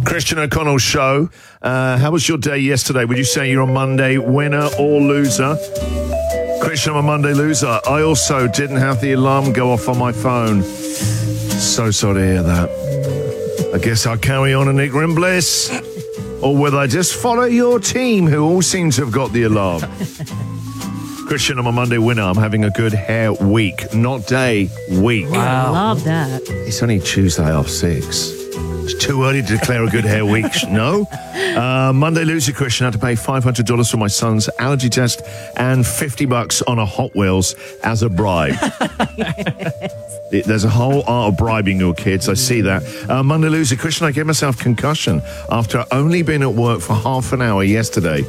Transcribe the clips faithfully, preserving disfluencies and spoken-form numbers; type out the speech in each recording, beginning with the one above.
Christian O'Connell Show. Uh, how was your day yesterday? Would you say you're a Monday winner or loser? Christian, I'm a Monday loser. I also didn't have the alarm go off on my phone. So sorry to hear that. I guess I'll carry on in ignorant bliss. Or will I just follow your team, who all seem to have got the alarm? Christian, I'm a Monday winner. I'm having a good hair week. Not day, week. Wow. I love that. It's only Tuesday half six. It's too early to declare a good hair week. No. Uh, Monday loser Christian had to pay five hundred dollars for my son's allergy test and fifty bucks on a Hot Wheels as a bribe. It, there's a whole art of bribing your kids. I see that. Uh, Monday loser Christian, I gave myself concussion after only being at work for half an hour yesterday.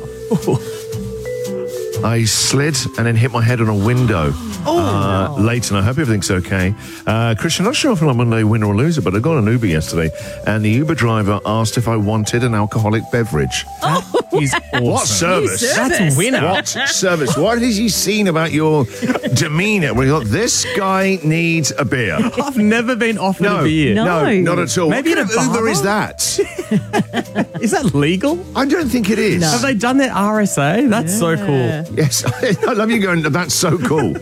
I slid and then hit my head on a window oh, uh, no. late, and I hope everything's okay. Uh, Christian, not sure if I'm a Monday winner or loser, but I got an Uber yesterday, and the Uber driver asked if I wanted an alcoholic beverage. Oh, he's awesome. What service? That's a winner. What service? What has he seen about your demeanour? We got, this guy needs a beer. I've never been offered no, a beer. No, No. not at all. Maybe what in a kind of Uber bar? is that? Is that legal? I don't think it is. No. Have they done their R S A? That's so cool. Yes, I love you going, that's so cool.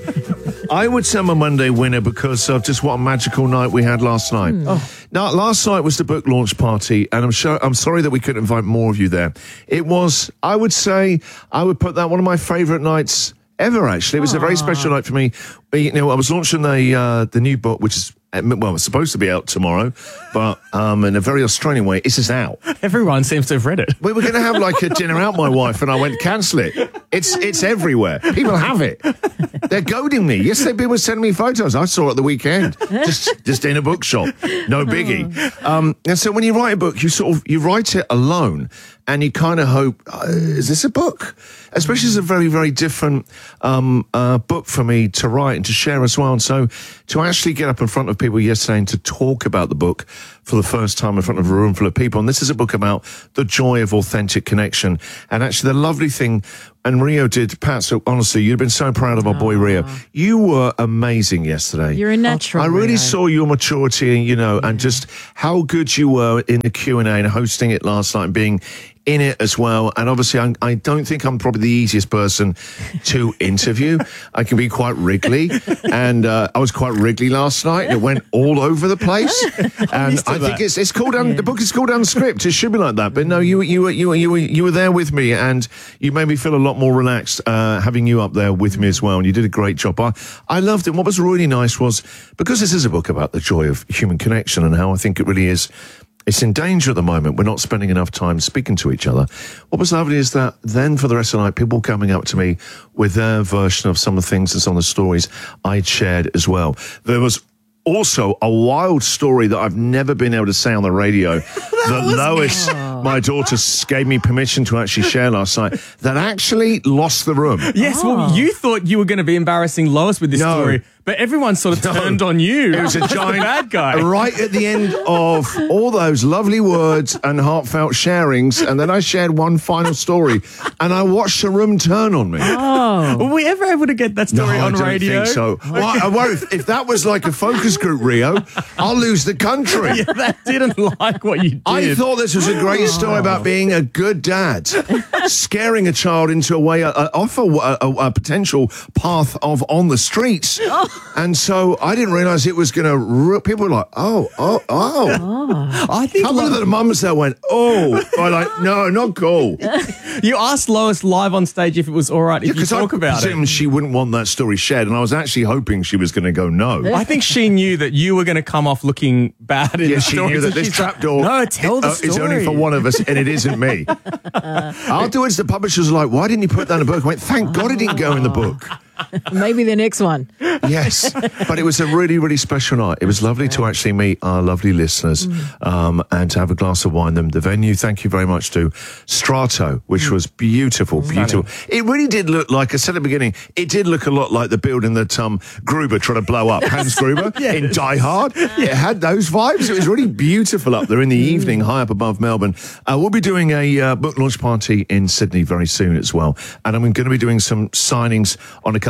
I would say I'm a Monday winner because of just what a magical night we had last night. Mm. Oh. Now, last night was the book launch party, and I'm sure I'm sorry that we couldn't invite more of you there. It was, I would say, I would put that one of my favourite nights ever, actually. It was Aww. a very special night for me. You know, I was launching the, uh, the new book, which is, well, it's supposed to be out tomorrow, but um, in a very Australian way, it's just out. Everyone seems to have read it. We were going to have like a dinner out, my wife, and I went, cancel it. It's it's everywhere. People have it. They're goading me. Yesterday, people were sending me photos. I saw it at the weekend, just just in a bookshop. No biggie. Um, and so when you write a book, you sort of, you write it alone, and you kind of hope, uh, is this a book? Especially as a very, very different um, uh, book for me to write and to share as well. And so to actually get up in front of people yesterday and to talk about the book for the first time in front of a room full of people. And this is a book about the joy of authentic connection. And actually the lovely thing, and Rio did, Pat, so honestly, you'd been so proud of our boy Rio. You were amazing yesterday. You're a natural. I really Rio. saw your maturity, you know, and just how good you were in the Q and A and hosting it last night and being in it as well. And obviously, I, I don't think I'm probably the easiest person to interview. I can be quite wriggly, and uh, I was quite wriggly last night. And it went all over the place, and I think it's it's called down. Yeah. The book is called Unscript. It should be like that, but no, you you were you were you were you were there with me, and you made me feel a lot more relaxed uh, having you up there with me as well. And you did a great job. I I loved it. What was really nice was, because this is a book about the joy of human connection and how I think it really is. It's in danger at the moment. We're not spending enough time speaking to each other. What was lovely is that then for the rest of the night, people coming up to me with their version of some of the things and some of the stories I'd shared as well. There was also a wild story that I've never been able to say on the radio that, that Lois, oh. my daughter, gave me permission to actually share last night, that actually lost the room. Yes, oh. well, you thought you were going to be embarrassing Lois with this no. story, but everyone sort of turned no. on you. It was a giant bad guy. Right at the end of all those lovely words and heartfelt sharings, and then I shared one final story, and I watched the room turn on me. Oh. Were we ever able to get that story no, on I don't radio? think so. Well, I worry, if, if that was like a focus group, Rio, I'll lose the country. Yeah, that didn't like what you did. I thought this was a great story about being a good dad, scaring a child into a way, uh, off a, a, a potential path of on the streets. And so I didn't realise it was going to... People were like, oh, oh, oh. oh. I think a couple Lo- of the mums there went, oh. I'm like, no, not cool. You asked Lois live on stage if it was all right if yeah, you talk I about it. She wouldn't want that story shared, and I was actually hoping she was going to go no. I think she knew that you were going to come off looking bad in yeah, the she story. knew that so this trapdoor no, tell the uh, story. is only for one of us, and it isn't me. Afterwards, the publishers were like, why didn't you put that in the book? I went, thank God it didn't go in the book. Maybe the next one. Yes, but it was a really, really special night. It was lovely to actually meet our lovely listeners um, and to have a glass of wine. Them the venue. Thank you very much to Strato, which was beautiful, beautiful. It really did look like I said at the beginning. It did look a lot like the building that um, Gruber tried to blow up, Hans Gruber yes. in Die Hard. It had those vibes. It was really beautiful up there in the evening, high up above Melbourne. Uh, we'll be doing a uh, book launch party in Sydney very soon as well, and I'm going to be doing some signings on a couple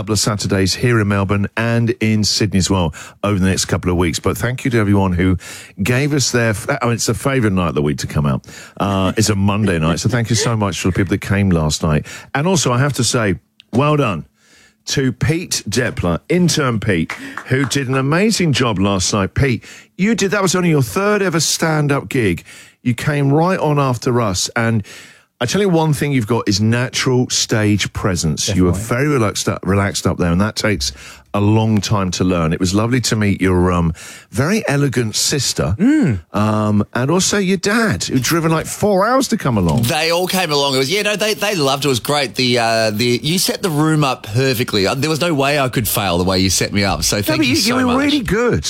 couple of Saturdays here in Melbourne and in Sydney as well over the next couple of weeks. But thank you to everyone who gave us their, I mean, it's a favourite night of the week to come out. Uh, it's a Monday night. So thank you so much for the people that came last night. And also I have to say, well done to Pete Depler, intern Pete, who did an amazing job last night. Pete, you did, that was only your third ever stand-up gig. You came right on after us, and I tell you one thing you've got is natural stage presence. Definitely. You were very relaxed up, relaxed up there, and that takes a long time to learn. It was lovely to meet your um, very elegant sister, Mm. um, and also your dad, who'd driven like four hours to come along. They all came along. It was yeah, no, they they loved it. It was great. The uh, the you set the room up perfectly. Uh, There was no way I could fail the way you set me up. So No, thank but you, you, so you were much. really good.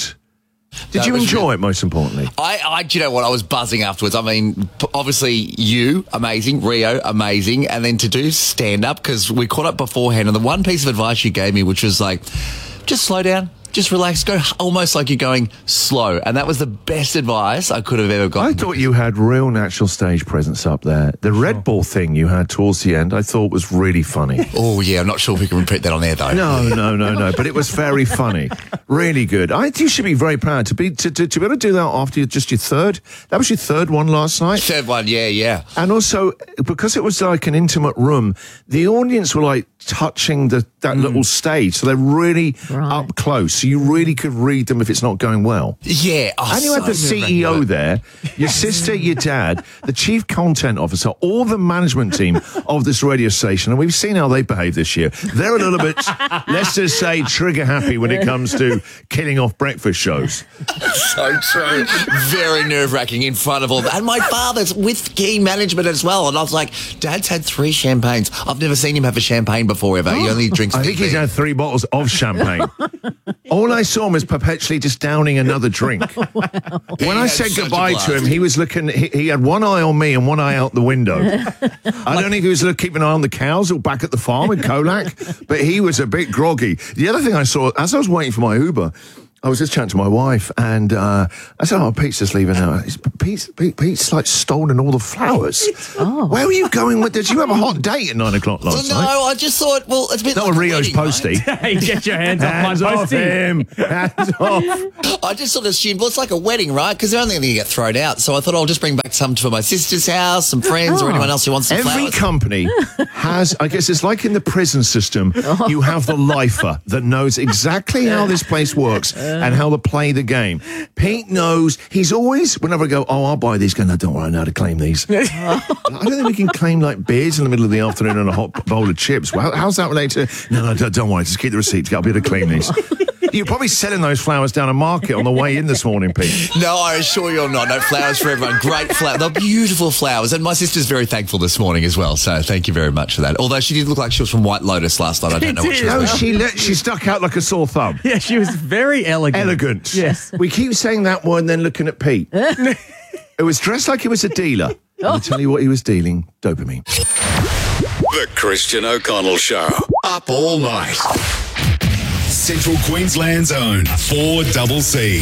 Did That you was enjoy really- it, most importantly? I, I, do you know what? I was buzzing afterwards. I mean, p- obviously you, amazing. Rio, amazing. And then to do stand up, because we caught up beforehand, and the one piece of advice you gave me, which was like, just slow down. Just relax, go almost like you're going slow. And that was the best advice I could have ever I gotten. thought you had real natural stage presence up there. The Red Bull thing you had towards the end, I thought was really funny. Oh, yeah, I'm not sure if we can repeat that on air, though. No, no, no, no. But it was very funny, really good. I you should be very proud to be to, to, to be able to do that after your, just your third. That was your third one last night. Third one, yeah, yeah. And also, because it was like an intimate room, the audience were like touching the that little stage, so they're really Right. up close. So you really could read them if it's not going well. Yeah. Oh, And you had so the C E O nerve-wracking. there, your sister, your dad, the chief content officer, all the management team of this radio station. And we've seen how they behave this year. They're a little bit, let's just say, trigger happy when it comes to killing off breakfast shows. So true. Very nerve wracking in front of all. And my father's with key management as well. And I was like, Dad's had three champagnes. I've never seen him have a champagne before ever. He only drinks I think he's beer. had three bottles of champagne. All I saw him was perpetually just downing another drink. When I had said such a goodbye to blast. him, he was looking, he, he had one eye on me and one eye out the window. I don't know if he was keeping an eye on the cows or back at the farm in Colac, but he was a bit groggy. The other thing I saw, as I was waiting for my Uber, I was just chatting to my wife, and uh, I said, "Oh, Pete's just leaving now." He's- Pete's, Pete, Pete's like stolen all the flowers. Oh. Where were you going with? Did you have a hot date at nine o'clock last no, night? I just thought, well, it's a bit Not like with a Rio's wedding, postie. Hey, get your hands off Hands my off postie. him. Hands off. right? I just sort of assumed, well, it's like a wedding, right? Because they're only going to get thrown out. So I thought I'll just bring back some for my sister's house, some friends, or Oh. anyone else who wants some Every flowers. company has, I guess it's like in the prison system, you have the lifer that knows exactly how this place works and how to play the game. Pete knows, he's always, whenever I go, oh, I'll buy these, go, no, don't worry, I know how to claim these. I don't think we can claim like beers in the middle of the afternoon and a hot bowl of chips. Well, how's that related to, no, no, don't, don't worry, just keep the receipts, I'll be able to claim these. You're probably selling those flowers down a market on the way in this morning, Pete. No, I assure you I'm not. No flowers for everyone. Great flowers. They're beautiful flowers. And my sister's very thankful this morning as well. So thank you very much for that. Although she did look like she was from White Lotus last night. I don't know what she was No, wearing. she, let, she stuck out like a sore thumb. Yeah, she was very elegant. Elegant. Yes. We keep saying that word and then looking at Pete. It was dressed like he was a dealer. I'll tell you what he was dealing, dopamine. The Christian O'Connell Show. Up all night. Central Queensland's own four C C.